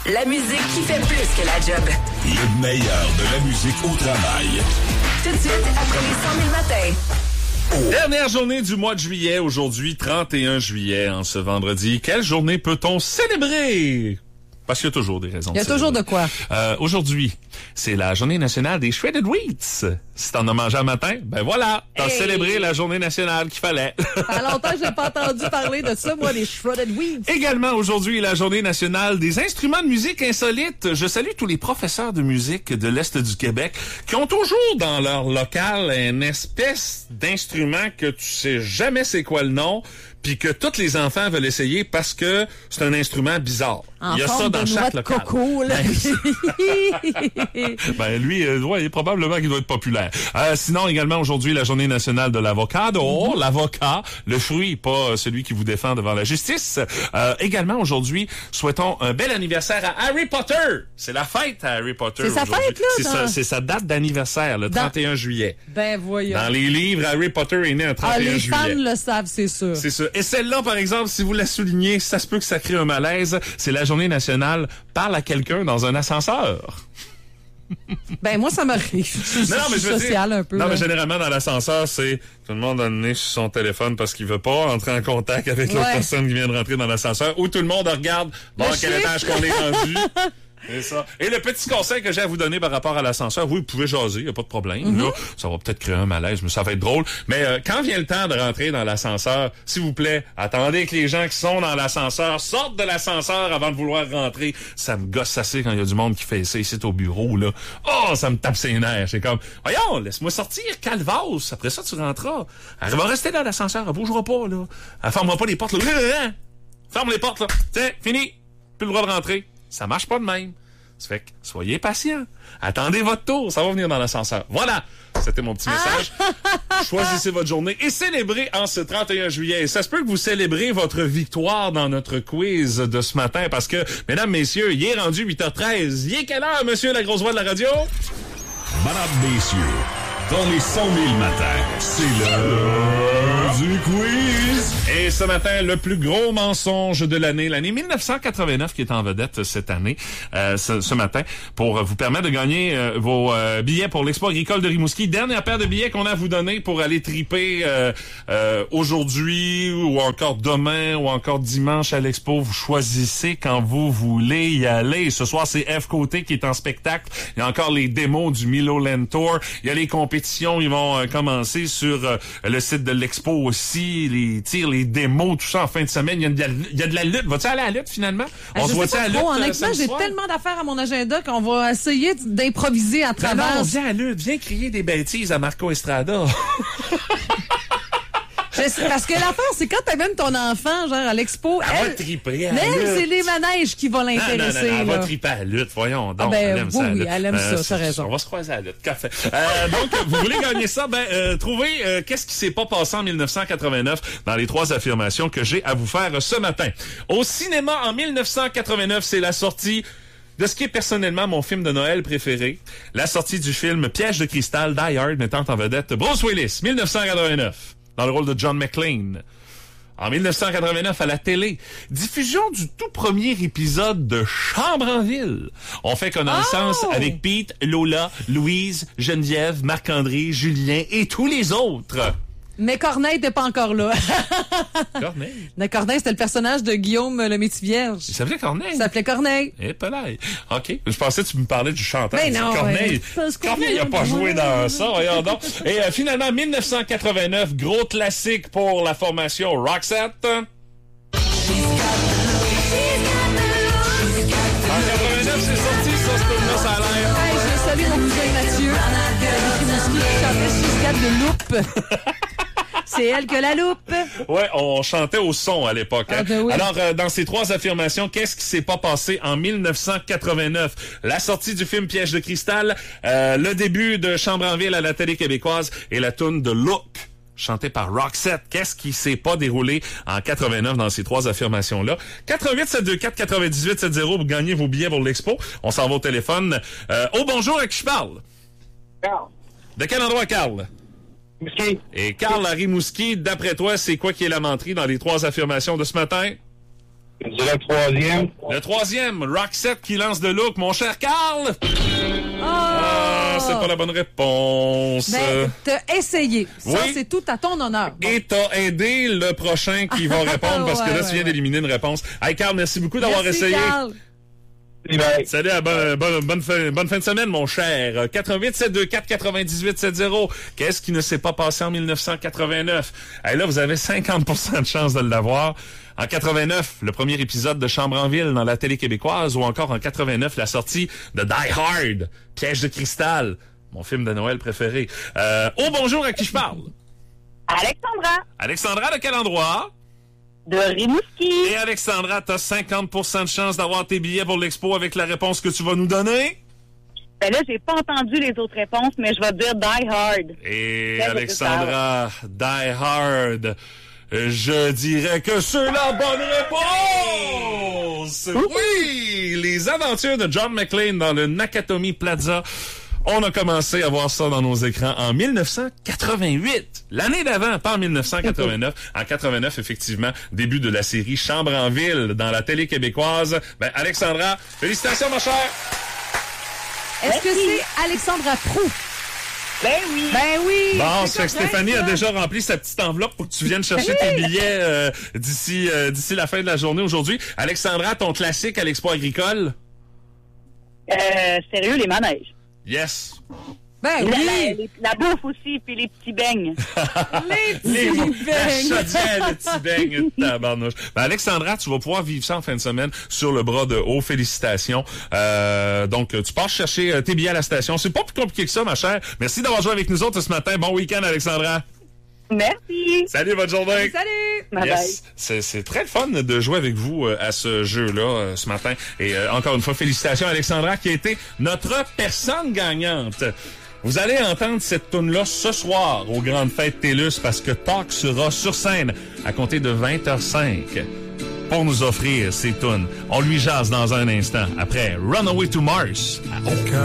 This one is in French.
La musique qui fait plus que la job. Le meilleur de la musique au travail. Tout de suite, après les 100 000 matins. Dernière journée du mois de juillet, aujourd'hui, 31 juillet, en ce vendredi. Quelle journée peut-on célébrer? Parce qu'il y a toujours des raisons. Il y a toujours de quoi. Aujourd'hui, c'est la journée nationale des Shredded Wheats. Si t'en as mangé un matin, ben voilà, t'as célébré la journée nationale qu'il fallait. Ça fait longtemps que j'ai pas entendu parler de ça, moi, des Shredded Wheats. Également, aujourd'hui, la journée nationale des instruments de musique insolites. Je salue tous les professeurs de musique de l'Est du Québec qui ont toujours dans leur local une espèce d'instrument que tu sais jamais c'est quoi le nom, puis que tous les enfants veulent essayer parce que c'est un instrument bizarre. En Il y a forme ça dans de chaque noix de local. coco, là. Ben lui, ouais, probablement qu'il doit être populaire. Sinon, également aujourd'hui, la journée nationale de l'avocado. L'avocat, le fruit, pas celui qui vous défend devant la justice. Également aujourd'hui, souhaitons un bel anniversaire à Harry Potter. C'est la fête à Harry Potter. C'est sa aujourd'hui. fête, là? C'est sa date d'anniversaire, le 31 juillet. Ben voyons. Dans les livres, Harry Potter est né un 31 les juillet. fans le savent, c'est sûr. C'est ça. Et celle-là, par exemple, si vous la soulignez, ça se peut que ça crée un malaise. C'est la journée nationale Parle à quelqu'un dans un ascenseur. Ben moi, ça m'arrive. Je suis social un peu. Non, là. mais généralement, dans l'ascenseur, c'est tout le monde a le nez sur son téléphone parce qu'il veut pas entrer en contact avec l'autre personne qui vient de rentrer dans l'ascenseur, ou tout le monde regarde à quel étage qu'on est rendu. C'est ça. Et le petit conseil que j'ai à vous donner par rapport à l'ascenseur, vous pouvez jaser, y a pas de problème. Là, ça va peut-être créer un malaise, mais ça va être drôle. Mais quand vient le temps de rentrer dans l'ascenseur, s'il vous plaît, attendez que les gens qui sont dans l'ascenseur sortent de l'ascenseur avant de vouloir rentrer. Ça me gosse assez quand il y a du monde qui fait ça ici au bureau, là. Oh, ça me tape ses nerfs. C'est comme, voyons, laisse-moi sortir, calvasse. Après ça, tu rentreras. Elle va rester dans l'ascenseur, elle bougera pas, là. Elle fermera pas les portes, là. Ferme les portes, là. Tiens, fini. Plus le droit de rentrer. Ça marche pas de même. Ça fait que soyez patient. Attendez votre tour. Ça va venir dans l'ascenseur. Voilà. C'était mon petit message. Choisissez votre journée et célébrez en ce 31 juillet. Et ça se peut que vous célébrez votre victoire dans notre quiz de ce matin parce que, mesdames, messieurs, il est rendu 8h13. Il est quelle heure, monsieur la grosse voix de la radio? Madame, messieurs, dans les 100 000 matins, c'est l'heure du quiz. Et ce matin, le plus gros mensonge de l'année 1989 qui est en vedette cette année, ce matin, pour vous permettre de gagner vos billets pour l'Expo agricole de Rimouski. Dernière paire de billets qu'on a à vous donner pour aller triper aujourd'hui ou encore demain ou encore dimanche à l'Expo. Vous choisissez quand vous voulez y aller. Ce soir, c'est F Côté qui est en spectacle. Il y a encore les démos du Milo Land Tour. Il y a les compétitions, ils vont commencer sur le site de l'Expo aussi, les tirs, les démos, tout ça en fin de semaine. Il y a de la lutte. Vas-tu aller à la lutte finalement? On se voit-tu à la lutte? Honnêtement, j'ai tellement d'affaires à mon agenda qu'on va essayer d'improviser à travers. Non, viens à la lutte, viens crier des bêtises à Marco Estrada. Parce que l'affaire, c'est quand t'amènes ton enfant, genre, à l'expo, elle va triper à la mais lutte. c'est les manèges qui vont l'intéresser. Non, elle va triper à la lutte, voyons donc. Ben, elle aime ça, oui, lutte. elle aime ça, t'as raison. On va se croiser à la lutte, café. Donc, vous voulez gagner ça? Trouvez qu'est-ce qui s'est pas passé en 1989 dans les 3 affirmations que j'ai à vous faire ce matin. Au cinéma, en 1989, c'est la sortie de ce qui est personnellement mon film de Noël préféré, la sortie du film Piège de cristal, Die Hard, mettant en vedette Bruce Willis, 1989. Dans le rôle de John McClane. En 1989, à la télé, diffusion du tout premier épisode de Chambre en ville. On fait connaissance avec Pete, Lola, Louise, Geneviève, Marc-André, Julien et tous les autres. Mais Corneille n'était pas encore là. Corneille? Mais Corneille, c'était le personnage de Guillaume le Métis-Vierge. Il s'appelait Corneille? Il s'appelait Corneille. Eh, palais. OK. Je pensais que tu me parlais du chanteur. Ben non. Corneille. Corneille n'a pas joué dans ça, voyons donc. Et finalement, 1989, gros classique pour la formation Roxette. En 89, c'est sorti, ça, ce film-là, ça a l'air. Hey, je salue mon cousin Mathieu, qui chantait She's Got the Loop. C'est elle que la loupe. Ouais, on chantait au son à l'époque. Hein? Ben oui. Alors, dans ces 3 affirmations, qu'est-ce qui s'est pas passé en 1989? La sortie du film Piège de cristal, le début de Chambre en ville à la télé québécoise et la toune de Look, chantée par Roxette. Qu'est-ce qui s'est pas déroulé en 89 dans ces 3 affirmations-là? 88-724-9870 pour gagner vos billets pour l'Expo. On s'en va au téléphone. Bonjour, à qui je parle? Carl. De quel endroit, Carl? Rimouski. Et Carl à Rimouski, d'après toi, c'est quoi qui est la menterie dans les 3 affirmations de ce matin? Je dirais troisième. Le troisième, Roxette qui lance de look. Mon cher Carl! Ah, c'est pas la bonne réponse. Ben, t'as essayé. Ça, Oui. c'est tout à ton honneur. Bon. Et t'as aidé le prochain qui va répondre parce que là, tu viens d'éliminer une réponse. Hey, Carl, merci beaucoup d'avoir Merci, essayé. Carl. Salut, bonne fin de semaine, mon cher. 88-724-9870. Qu'est-ce qui ne s'est pas passé en 1989? Hey, là, vous avez 50% de chance de l'avoir. En 89, le premier épisode de Chambre en ville dans la télé québécoise, ou encore en 89, la sortie de Die Hard, Piège de cristal, mon film de Noël préféré. Oh, bonjour, à qui je parle? Alexandra, Alexandra, de quel endroit? de Rimouski. Et Alexandra, t'as 50% de chance d'avoir tes billets pour l'expo avec la réponse que tu vas nous donner. Ben là, j'ai pas entendu les autres réponses, mais je vais dire Die Hard. Et Très Alexandra, Die Hard, je dirais que c'est la bonne réponse! Oui! Les aventures de John McClane dans le Nakatomi Plaza. On a commencé à voir ça dans nos écrans en 1988. L'année d'avant, pas en 1989. En 89, effectivement, début de la série Chambre en ville dans la télé québécoise. Ben, Alexandra, félicitations, ma chère! Est-ce que c'est Alexandra Proulx? Ben oui. Ben oui. Bon, c'est c'est que correct, Stéphanie a ça. déjà rempli sa petite enveloppe pour que tu viennes chercher tes billets d'ici la fin de la journée aujourd'hui. Alexandra, ton classique à l'Expo agricole? Sérieux, les manèges. Yes. Ben oui. La bouffe aussi, puis les petits beignes. Les petits La beignes. chaudière de petit beigne, tabarnouche. Ben, Alexandra, tu vas pouvoir vivre ça en fin de semaine sur le bras de haut. Félicitations. Donc, tu passes chercher tes billets à la station. C'est pas plus compliqué que ça, ma chère. Merci d'avoir joué avec nous autres ce matin. Bon week-end, Alexandra. Merci. Salut, bonne journée. Salut. Bye Yes. C'est très le fun de jouer avec vous à ce jeu-là ce matin. Et encore une fois, félicitations à Alexandra qui a été notre personne gagnante. Vous allez entendre cette toune-là ce soir aux Grandes Fêtes TELUS parce que Talk sera sur scène à compter de 20h05 pour nous offrir ces tounes. On lui jase dans un instant après Runaway to Mars à Aucun.